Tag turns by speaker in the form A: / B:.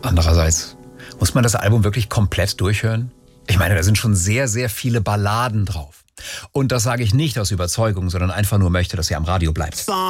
A: Andererseits, muss man das Album wirklich komplett durchhören? Ich meine, da sind schon sehr, sehr viele Balladen drauf. Und das sage ich nicht aus Überzeugung, sondern einfach nur möchte, dass sie am Radio bleibt.